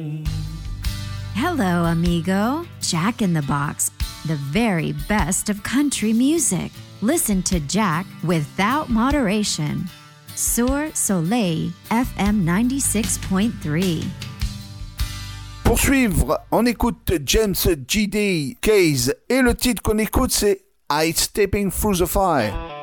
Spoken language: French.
Hello, amigo. Jack in the Box, the very best of country music. Listen to Jack without moderation. Sur Soleil FM 96.3. Pour suivre, on écoute James G.D. Case et le titre qu'on écoute c'est I Stepping Through the Fire.